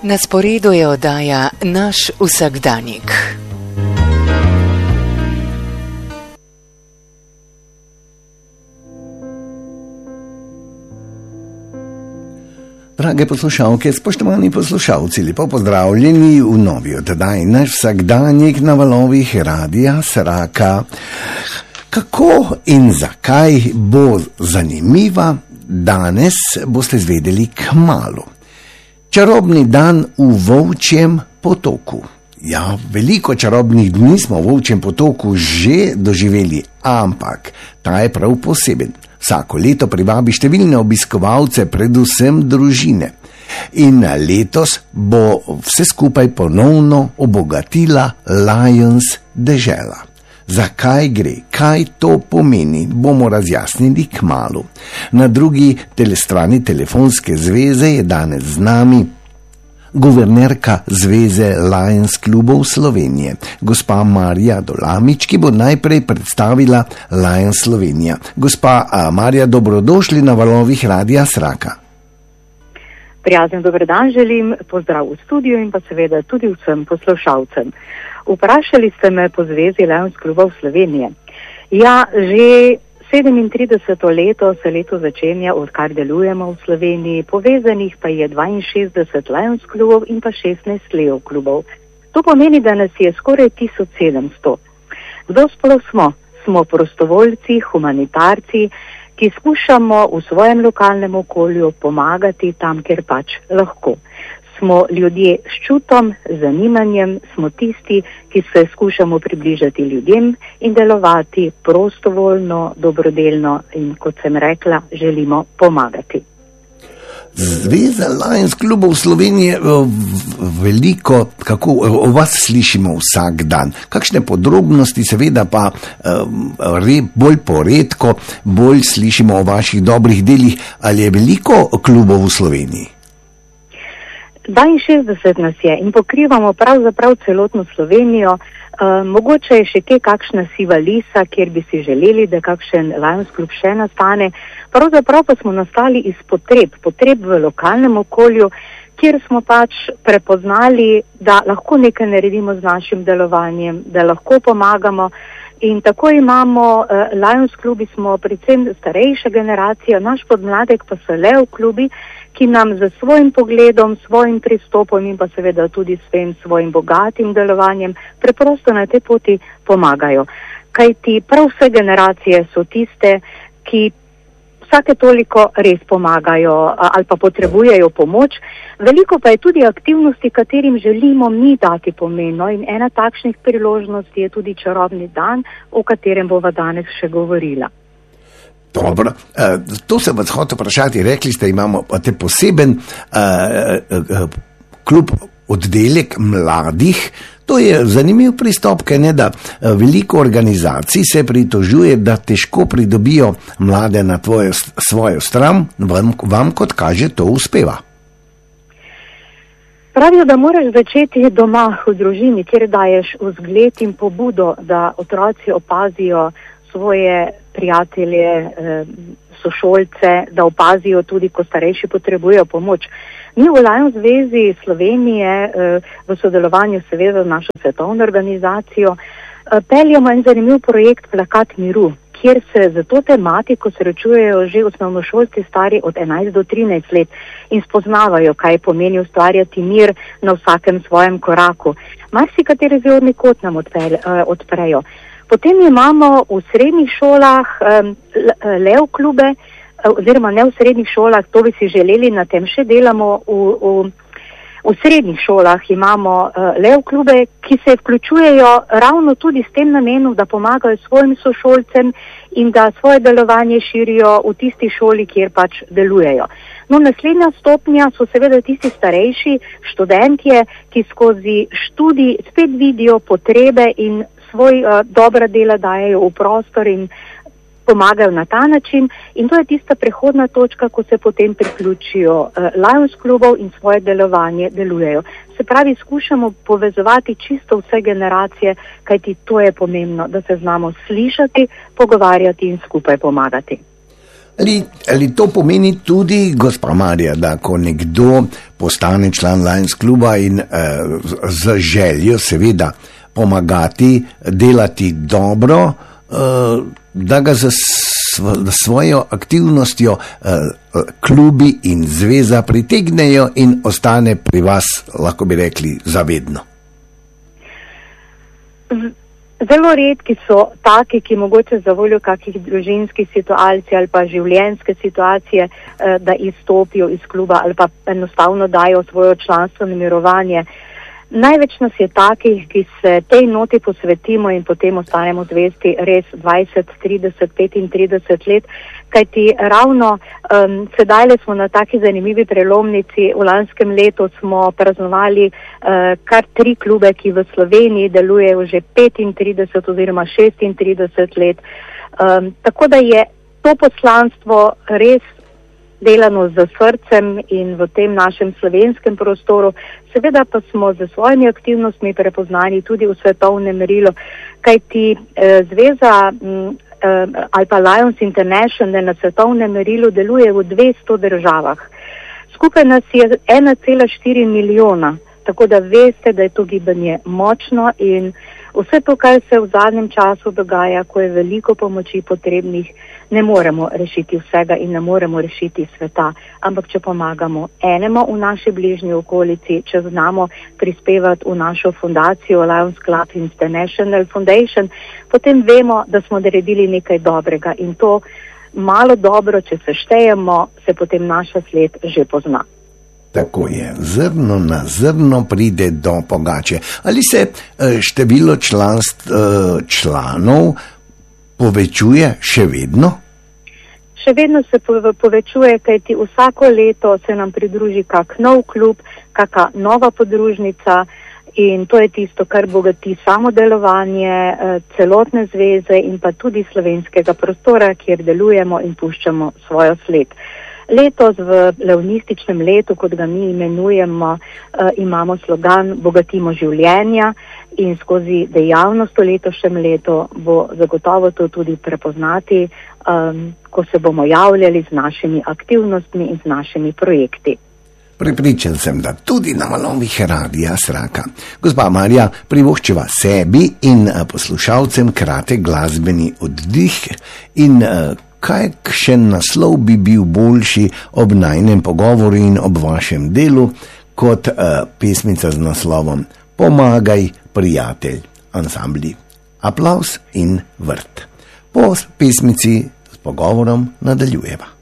Na sporedu je oddaja Naš vsakdanjik. Drage poslušalke, spoštovani poslušalci, lepo pozdravljeni v novi oddaji Naš vsakdanjik na valovih Radia Sraka. Kako in zakaj bo zanimiva, danes boste izvedeli kmalu. Čarobni dan v Volčjem potoku. Ja, veliko čarobnih dni smo v Volčjem potoku že doživeli, ampak ta je prav poseben. Vsako leto privabi številne obiskovalce, predvsem družine. In letos bo vse skupaj ponovno obogatila Lions dežela. Zakaj gre, kaj to pomeni, bomo razjasnili kmalu. Na drugi strani telefonske zveze je danes z nami guvernerka Zveze Lions klubov Slovenije, gospa Marija Dolamič, ki bo najprej predstavila Lions Slovenija. Gospa Marija, dobrodošli na valovih Radia Sraka. Prijazen dober dan želim, pozdrav v studiu in pa seveda tudi vsem poslušalcem. Vprašali ste me po Zvezi Lions klubov Slovenije. Ja, že 37. leto se leto začenja, odkar delujemo v Sloveniji, povezanih pa je 62 Lions klubov in pa 16 Leo klubov. To pomeni, da nas je skoraj 1700. Kdo sploh smo? Smo prostovoljci, humanitarci, ki skušamo v svojem lokalnem okolju pomagati tam, kjer pač lahko. Smo ljudje s čutom, zanimanjem, smo tisti, ki se skušamo približati ljudem in delovati prostovoljno, dobrodelno in, kot sem rekla, želimo pomagati. Zveza Lions klubov Slovenije veliko, kako o vas slišimo vsak dan. Kakšne podrobnosti seveda pa bolj poredko, bolj slišimo o vaših dobrih delih. Ali je veliko klubov v Sloveniji? 62 nas je in pokrivamo pravzaprav celotno Slovenijo. Mogoče je še kakšna siva lisa, kjer bi si želeli, da kakšen Lions klub še nastane. Pravzaprav pa smo nastali iz potreb v lokalnem okolju, kjer smo pač prepoznali, da lahko nekaj naredimo z našim delovanjem, da lahko pomagamo. In tako imamo, Lions klubi smo predvsem starejša generacija, naš podmladek pa so Leo klubi, ki nam za svojim pogledom, svojim pristopom in pa seveda tudi svojim bogatim delovanjem preprosto na tej poti pomagajo. Kajti prav vse generacije so tiste, ki vsake toliko res pomagajo ali pa potrebujejo pomoč. Veliko pa je tudi aktivnosti, katerim želimo mi dati pomeno, in ena takšnih priložnosti je tudi čarobni dan, o katerem bova danes še govorila. Dobro, to sem vas hotel vprašati. Rekli ste, imamo te poseben klub, oddelek mladih. To je zanimiv pristop, ne, da veliko organizacij se pritožuje, da težko pridobijo mlade na svojo stran. Vam kot kaže, to uspeva. Pravijo, da moraš začeti doma v družini, kjer daješ vzgled in pobudo, da otroci opazijo svoje prijatelje, sošolce, da opazijo tudi, ko starejši potrebujejo pomoč. Mi v Lions zvezi Slovenije v sodelovanju seveda z našo svetovno organizacijo peljamo en zanimiv projekt Plakat miru, kjer se za to tematiko srečujejo že osnovnošolci stari od 11 do 13 let in spoznavajo, kaj pomeni ustvarjati mir na vsakem svojem koraku. Marsikateri zorni kot nam odprejo. Potem imamo v srednjih šolah Leo klube, oziroma ne v srednjih šolah, to bi si želeli, na tem še delamo. V srednjih šolah imamo Leo klube, ki se vključujejo ravno tudi s tem namenom, da pomagajo svojim sošolcem in da svoje delovanje širijo v tisti šoli, kjer pač delujejo. No, naslednja stopnja so seveda tisti starejši študentje, ki skozi študij spet vidijo potrebe in svoj dobra dela dajejo v prostor in pomagajo na ta način, in to je tista prehodna točka, ko se potem priključijo Lions klubov in svoje delovanje delujejo. Se pravi, skušamo povezovati čisto vse generacije, kajti to je pomembno, da se znamo slišati, pogovarjati in skupaj pomagati. Ali to pomeni tudi, gospa Marija, da ko nekdo postane član Lions kluba in z željo seveda pomagati, delati dobro, da ga za svojo aktivnostjo klubi in zveza pritegnejo in ostane pri vas, lahko bi rekli, zavedno? Zelo redki so taki, ki mogoče za voljo kakih družinskih situacij ali pa življenjske situacije, da izstopijo iz kluba ali pa enostavno dajo svojo članstvo na mirovanje. Največ nas je takih, ki se tej noti posvetimo in potem ostanemo zvesti res 20, 30, 35 let, kajti ravno sedaj smo na taki zanimivi prelomnici. V lanskem letu smo praznovali kar 3 klube, ki v Sloveniji delujejo že 35 oziroma 36 let. Tako da je to poslanstvo res delano z srcem in v tem našem slovenskem prostoru. Seveda pa smo z svojimi aktivnostmi prepoznani tudi v svetovnem merilu, kajti zveza ali pa Lions International na svetovnem merilu deluje v 200 državah. Skupaj nas je 1,4 milijona, tako da veste, da je to gibanje močno in vse to, kar se v zadnjem času dogaja, ko je veliko pomoči potrebnih, ne moremo rešiti vsega in ne moremo rešiti sveta, ampak če pomagamo enemu v naši bližnji okolici, če znamo prispevati v našo fundacijo Lions Club International Foundation, potem vemo, da smo naredili nekaj dobrega in to malo dobro, če se štejemo, se potem naša sled že pozna. Tako je, zrno na zrno pride do pogače. Ali se število članov povečuje še vedno? Še vedno se povečuje, kajti vsako leto se nam pridruži kak nov klub, kaka nova podružnica in to je tisto, kar bogati samo delovanje celotne zveze in pa tudi slovenskega prostora, kjer delujemo in puščamo svojo sled. Letos v leonističnem letu, kot ga mi imenujemo, imamo slogan Bogatimo življenja in skozi dejavnost v letošnjem letu bo zagotovo to tudi prepoznati, ko se bomo javljali z našimi aktivnostmi in z našimi projekti. Prepričan sem, da tudi na valovih Radia Sraka. Gospa Marija privoščiva sebi in poslušalcem kratek glasbeni oddih in kakšen naslov bi bil boljši ob najnem pogovoru in ob vašem delu kot pesmica z naslovom Pomagaj, prijatelj, ansambli Aplavz in Vrt. Po pesmici s pogovorom nadaljujeva.